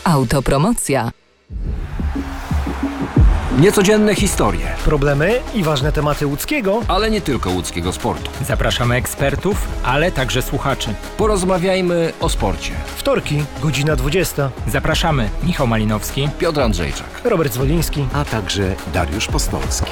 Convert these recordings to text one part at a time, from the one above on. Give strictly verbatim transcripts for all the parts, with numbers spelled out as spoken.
Autopromocja. Niecodzienne historie, problemy i ważne tematy łódzkiego, ale nie tylko łódzkiego sportu. Zapraszamy ekspertów, ale także słuchaczy. Porozmawiajmy o sporcie. Wtorki, godzina dwudziesta. Zapraszamy Michał Malinowski, Piotr Andrzejczak, Robert Zwoliński, a także Dariusz Postolski.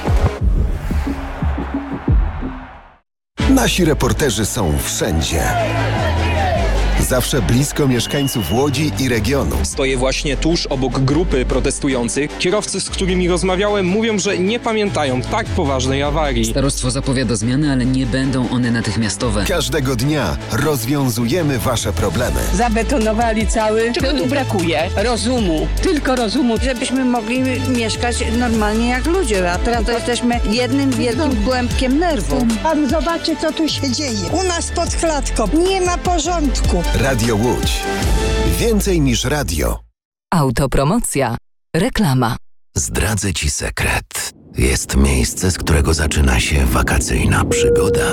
Nasi reporterzy są wszędzie. Zawsze blisko mieszkańców Łodzi i regionu. Stoję właśnie tuż obok grupy protestujących. Kierowcy, z którymi rozmawiałem, mówią, że nie pamiętają tak poważnej awarii. Starostwo zapowiada zmiany, ale nie będą one natychmiastowe. Każdego dnia rozwiązujemy wasze problemy. Zabetonowali cały. Czego tu brakuje? Rozumu. Tylko rozumu. Żebyśmy mogli mieszkać normalnie jak ludzie. A teraz to jesteśmy jednym wielkim kłębkiem nerwów. Pan zobaczy, co tu się dzieje. U nas pod klatką nie ma porządku. Radio Łódź. Więcej niż radio. Autopromocja. Reklama. Zdradzę ci sekret. Jest miejsce, z którego zaczyna się wakacyjna przygoda.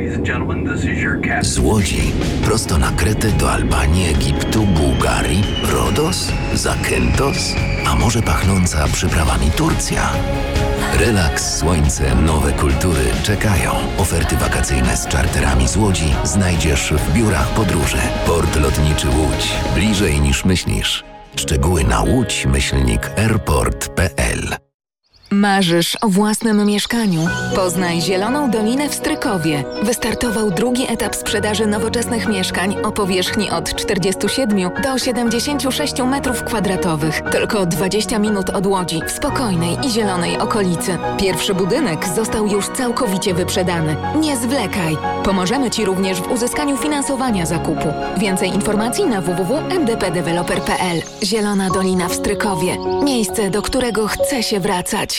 Z Łodzi prosto na Kretę do Albanii, Egiptu, Bułgarii, Rodos, Zakynthos, a może pachnąca przyprawami Turcja. Relaks, słońce, nowe kultury czekają. Oferty wakacyjne z czarterami z Łodzi znajdziesz w biurach podróży. Port Lotniczy Łódź. Bliżej niż myślisz. Szczegóły na łódź myślnik airport kropka p l. Marzysz o własnym mieszkaniu? Poznaj Zieloną Dolinę w Strykowie. Wystartował drugi etap sprzedaży nowoczesnych mieszkań o powierzchni od czterdziestu siedmiu do siedemdziesięciu sześciu metrów kwadratowych. Tylko dwadzieścia minut od Łodzi, w spokojnej i zielonej okolicy. Pierwszy budynek został już całkowicie wyprzedany. Nie zwlekaj. Pomożemy Ci również w uzyskaniu finansowania zakupu. Więcej informacji na w w w kropka m d p developer kropka p l. Zielona Dolina w Strykowie. Miejsce, do którego chce się wracać.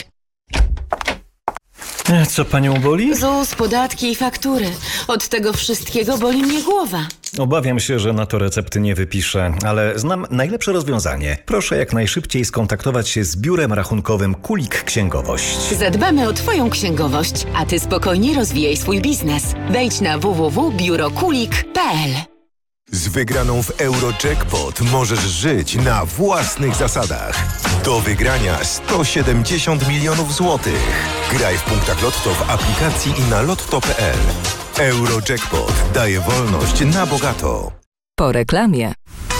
Co panią boli? ZUS, podatki i faktury. Od tego wszystkiego boli mnie głowa. Obawiam się, że na to recepty nie wypiszę, ale znam najlepsze rozwiązanie. Proszę jak najszybciej skontaktować się z biurem rachunkowym Kulik Księgowość. Zadbamy o twoją księgowość, a ty spokojnie rozwijaj swój biznes. Wejdź na w w w kropka biuro kulik kropka p l. Z wygraną w Eurojackpot możesz żyć na własnych zasadach. Do wygrania sto siedemdziesiąt milionów złotych. Graj w punktach Lotto w aplikacji i na lotto kropka p l. Eurojackpot daje wolność na bogato. Po reklamie.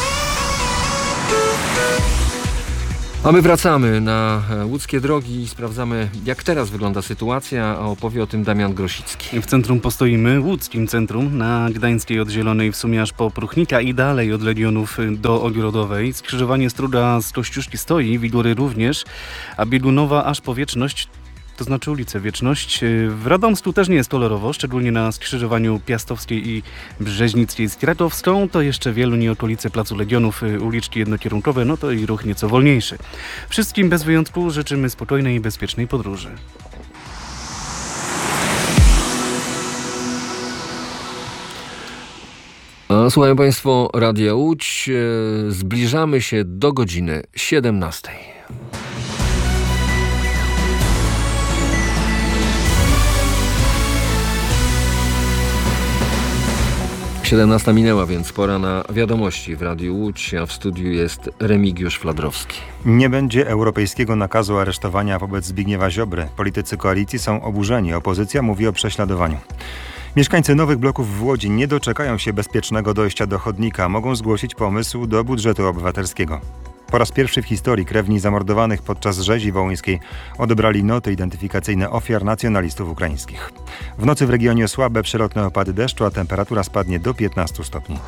A my wracamy na łódzkie drogi i sprawdzamy, jak teraz wygląda sytuacja, a opowie o tym Damian Grosicki. W centrum postoimy, łódzkim centrum, na Gdańskiej od Zielonej w sumie aż po Pruchnika i dalej od Legionów do Ogrodowej. Skrzyżowanie Struda z Kościuszki stoi, Widury również, a Biegunowa aż po Wieczność, to znaczy ulicę Wieczność. W Radomsku też nie jest kolorowo, szczególnie na skrzyżowaniu Piastowskiej i Brzeźnickiej z Krakowską. To jeszcze Wieluń, okolice Placu Legionów, uliczki jednokierunkowe, no to i ruch nieco wolniejszy. Wszystkim bez wyjątku życzymy spokojnej i bezpiecznej podróży. A słuchają Państwo Radia Łódź. Zbliżamy się do godziny siedemnastej. siedemnasta minęła, więc pora na wiadomości w Radiu Łódź, a w studiu jest Remigiusz Fladrowski. Nie będzie europejskiego nakazu aresztowania wobec Zbigniewa Ziobry. Politycy koalicji są oburzeni. Opozycja mówi o prześladowaniu. Mieszkańcy nowych bloków w Łodzi nie doczekają się bezpiecznego dojścia do chodnika. Mogą zgłosić pomysł do budżetu obywatelskiego. Po raz pierwszy w historii krewni zamordowanych podczas rzezi wołyńskiej odebrali noty identyfikacyjne ofiar nacjonalistów ukraińskich. W nocy w regionie słabe przelotne opady deszczu, a temperatura spadnie do piętnastu stopni.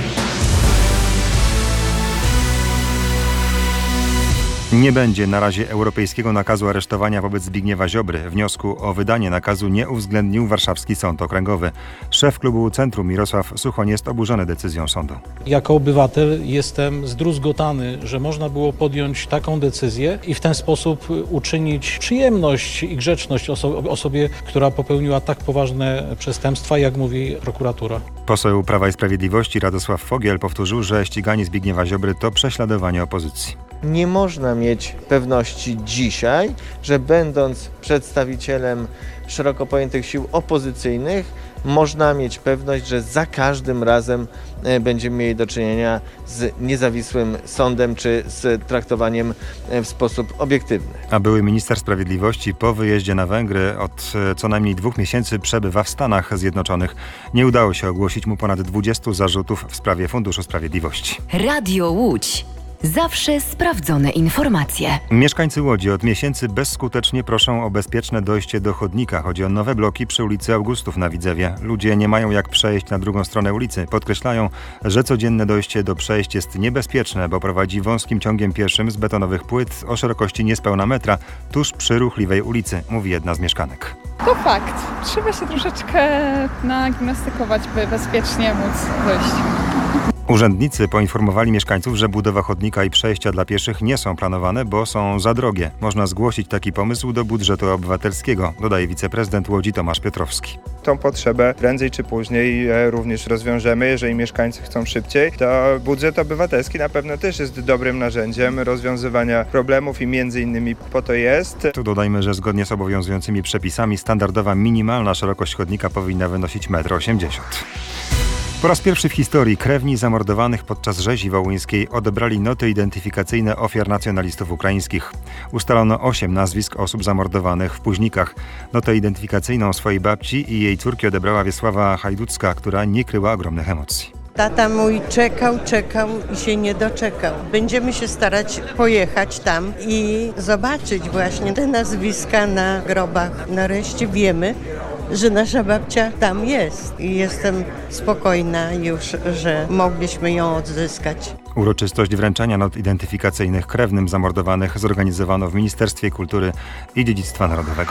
Nie będzie na razie europejskiego nakazu aresztowania wobec Zbigniewa Ziobry. Wniosku o wydanie nakazu nie uwzględnił warszawski sąd okręgowy. Szef klubu Centrum Mirosław Suchoń jest oburzony decyzją sądu. Jako obywatel jestem zdruzgotany, że można było podjąć taką decyzję i w ten sposób uczynić przyjemność i grzeczność oso- osobie, która popełniła tak poważne przestępstwa, jak mówi prokuratura. Poseł Prawa i Sprawiedliwości Radosław Fogiel powtórzył, że ściganie Zbigniewa Ziobry to prześladowanie opozycji. Nie można mieć pewności dzisiaj, że będąc przedstawicielem szeroko pojętych sił opozycyjnych można mieć pewność, że za każdym razem będziemy mieli do czynienia z niezawisłym sądem czy z traktowaniem w sposób obiektywny. A były minister sprawiedliwości po wyjeździe na Węgry od co najmniej dwóch miesięcy przebywa w Stanach Zjednoczonych. Nie udało się ogłosić mu ponad dwudziestu zarzutów w sprawie Funduszu Sprawiedliwości. Radio Łódź. Zawsze sprawdzone informacje. Mieszkańcy Łodzi od miesięcy bezskutecznie proszą o bezpieczne dojście do chodnika. Chodzi o nowe bloki przy ulicy Augustów na Widzewie. Ludzie nie mają jak przejść na drugą stronę ulicy. Podkreślają, że codzienne dojście do przejść jest niebezpieczne, bo prowadzi wąskim ciągiem pieszym z betonowych płyt o szerokości niespełna metra, tuż przy ruchliwej ulicy, mówi jedna z mieszkanek. To fakt. Trzeba się troszeczkę nagimnastykować, by bezpiecznie móc dojść. Urzędnicy poinformowali mieszkańców, że budowa chodnika i przejścia dla pieszych nie są planowane, bo są za drogie. Można zgłosić taki pomysł do budżetu obywatelskiego, dodaje wiceprezydent Łodzi Tomasz Piotrowski. Tą potrzebę prędzej czy później również rozwiążemy. Jeżeli mieszkańcy chcą szybciej, to budżet obywatelski na pewno też jest dobrym narzędziem rozwiązywania problemów i między innymi po to jest. Tu dodajmy, że zgodnie z obowiązującymi przepisami standardowa minimalna szerokość chodnika powinna wynosić metr osiemdziesiąt. Po raz pierwszy w historii krewni zamordowanych podczas rzezi wołyńskiej odebrali noty identyfikacyjne ofiar nacjonalistów ukraińskich. Ustalono osiem nazwisk osób zamordowanych w Późnikach. Notę identyfikacyjną swojej babci i jej córki odebrała Wiesława Hajducka, która nie kryła ogromnych emocji. Tata mój czekał, czekał i się nie doczekał. Będziemy się starać pojechać tam i zobaczyć właśnie te nazwiska na grobach. Nareszcie wiemy, że nasza babcia tam jest i jestem spokojna już, że mogliśmy ją odzyskać. Uroczystość wręczania not identyfikacyjnych krewnym zamordowanych zorganizowano w Ministerstwie Kultury i Dziedzictwa Narodowego.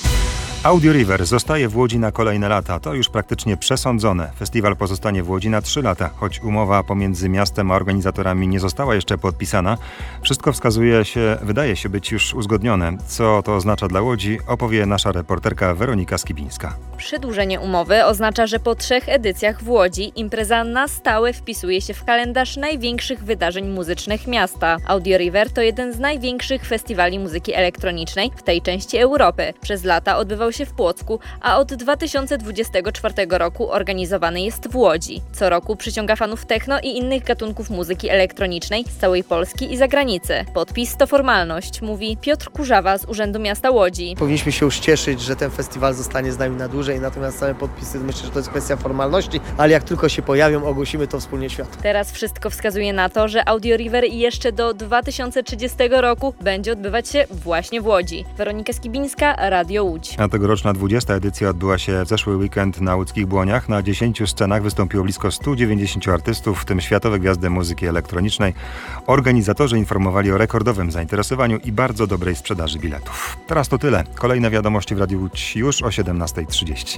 Audio River zostaje w Łodzi na kolejne lata. To już praktycznie przesądzone. Festiwal pozostanie w Łodzi na trzy lata. Choć umowa pomiędzy miastem a organizatorami nie została jeszcze podpisana, wszystko wskazuje się, wydaje się być już uzgodnione. Co to oznacza dla Łodzi, opowie nasza reporterka Weronika Skibińska. Przedłużenie umowy oznacza, że po trzech edycjach w Łodzi impreza na stałe wpisuje się w kalendarz największych wydarzeń muzycznych miasta. Audio River to jeden z największych festiwali muzyki elektronicznej w tej części Europy. Przez lata odbywał się w Płocku, a od dwa tysiące dwudziestego czwartego roku organizowany jest w Łodzi. Co roku przyciąga fanów techno i innych gatunków muzyki elektronicznej z całej Polski i zagranicy. Podpis to formalność, mówi Piotr Kurzawa z Urzędu Miasta Łodzi. Powinniśmy się już cieszyć, że ten festiwal zostanie z nami na dłużej, natomiast same podpisy, myślę, że to jest kwestia formalności, ale jak tylko się pojawią, ogłosimy to wspólnie światu. Teraz wszystko wskazuje na to, że Audio River jeszcze do dwa tysiące trzydziestego roku będzie odbywać się właśnie w Łodzi. Weronika Skibińska, Radio Łódź. A tegoroczna dwudziesta edycja odbyła się w zeszły weekend na łódzkich Błoniach. Na dziesięciu scenach wystąpiło blisko stu dziewięćdziesięciu artystów, w tym światowe gwiazdy muzyki elektronicznej. Organizatorzy informowali o rekordowym zainteresowaniu i bardzo dobrej sprzedaży biletów. Teraz to tyle. Kolejne wiadomości w Radiu Łódź już o siedemnasta trzydzieści.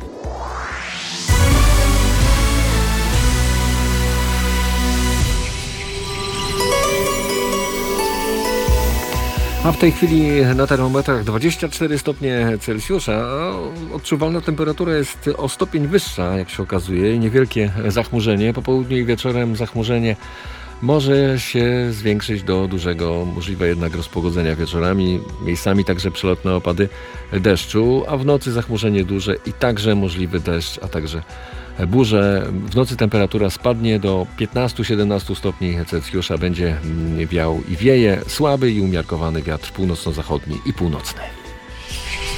A w tej chwili na termometrach dwadzieścia cztery stopnie Celsjusza, a odczuwalna temperatura jest o stopień wyższa, jak się okazuje, i niewielkie zachmurzenie. Po południu i wieczorem zachmurzenie może się zwiększyć do dużego, możliwe jednak rozpogodzenia wieczorami, miejscami także przelotne opady deszczu, a w nocy zachmurzenie duże i także możliwy deszcz, a także burze. W nocy temperatura spadnie do piętnastu do siedemnastu stopni Celsjusza, będzie wiał i wieje słaby i umiarkowany wiatr północno-zachodni i północny.